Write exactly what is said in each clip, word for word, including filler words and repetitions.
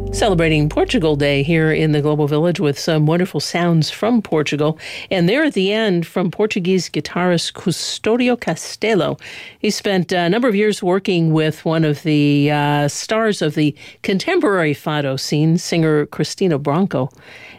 Celebrating Portugal Day here in the Global Village with some wonderful sounds from Portugal. And there at the end, from Portuguese guitarist Custodio Castelo. He spent a number of years working with one of the uh, stars of the contemporary fado scene, singer Cristina Branco.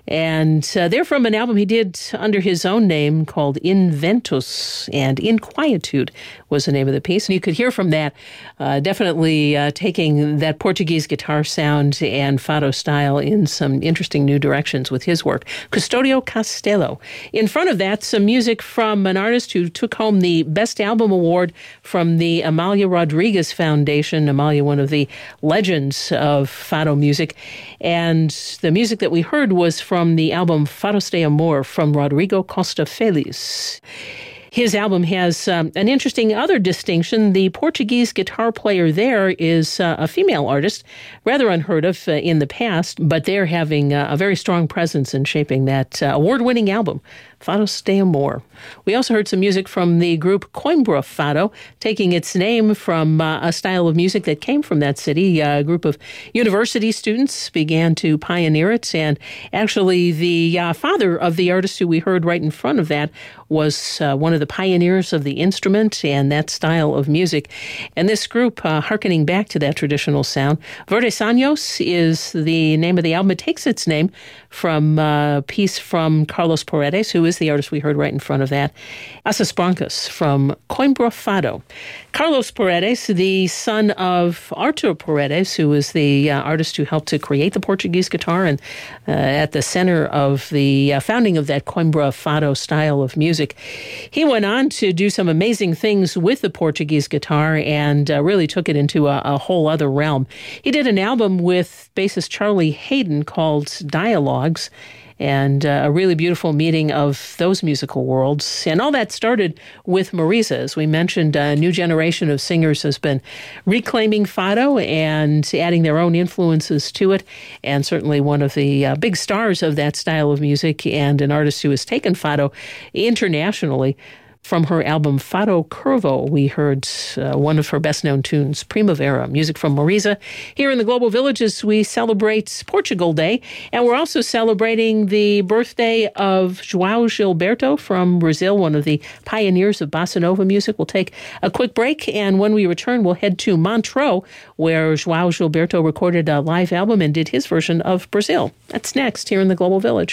And uh, they're from an album he did under his own name called Inventus, and Inquietude was the name of the piece. And you could hear from that, uh, definitely uh, taking that Portuguese guitar sound and fado style in some interesting new directions with his work. Custodio Castelo. In front of that, some music from an artist who took home the Best Album Award from the Amalia Rodriguez Foundation. Amalia, one of the legends of fado music. And the music that we heard was from the album Fados de Amor from Rodrigo Costa Feliz. His album has um, an interesting other distinction. The Portuguese guitar player there is uh, a female artist, rather unheard of uh, in the past, but they're having uh, a very strong presence in shaping that uh, award-winning album, Fados de Amor. We also heard some music from the group Coimbra Fado, taking its name from uh, a style of music that came from that city. A group of university students began to pioneer it, and actually the uh, father of the artist who we heard right in front of that was uh, one of the pioneers of the instrument and that style of music. And this group, uh, hearkening back to that traditional sound, Verdes Años is the name of the album. It takes its name from a piece from Carlos Paredes, who is the artist we heard right in front of that, Asas Brancas from Coimbra Fado. Carlos Paredes, the son of Artur Paredes, who was the uh, artist who helped to create the Portuguese guitar and uh, at the center of the uh, founding of that Coimbra Fado style of music. He went on to do some amazing things with the Portuguese guitar and uh, really took it into a, a whole other realm. He did an album with bassist Charlie Hayden called Dialogues, and uh, a really beautiful meeting of those musical worlds. And all that started with Marisa. As we mentioned, a new generation of singers has been reclaiming fado and adding their own influences to it, and certainly one of the uh, big stars of that style of music and an artist who has taken fado internationally. From her album Fado Curvo, we heard uh, one of her best-known tunes, Primavera, music from Marisa. Here in the Global Village, as we celebrate Portugal Day, and we're also celebrating the birthday of João Gilberto from Brazil, one of the pioneers of bossa nova music. We'll take a quick break, and when we return, we'll head to Montreux, where João Gilberto recorded a live album and did his version of Brazil. That's next here in the Global Village.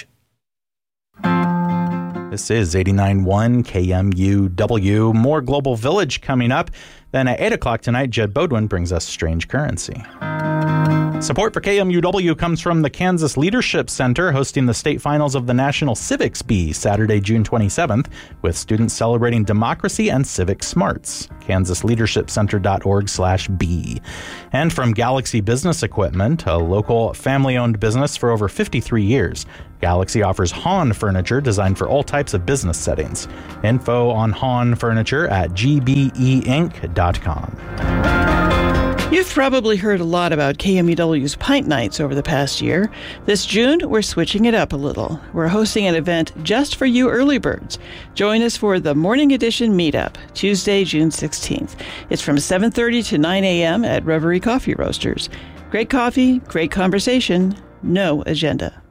This is eighty-nine point one K M U W. More Global Village coming up. Then at eight o'clock tonight, Jed Bodwin brings us Strange Currency. Support for K M U W comes from the Kansas Leadership Center, hosting the state finals of the National Civics Bee Saturday, June twenty-seventh, with students celebrating democracy and civic smarts. kansas leadership center dot org slash B. And from Galaxy Business Equipment, a local family-owned business for over fifty-three years. Galaxy offers Hahn furniture designed for all types of business settings. Info on Hahn furniture at g b e inc dot com. You've probably heard a lot about K M U W's Pint Nights over the past year. This June, we're switching it up a little. We're hosting an event just for you early birds. Join us for the Morning Edition Meetup, Tuesday, June sixteenth. It's from seven thirty to nine a.m. at Reverie Coffee Roasters. Great coffee, great conversation, no agenda.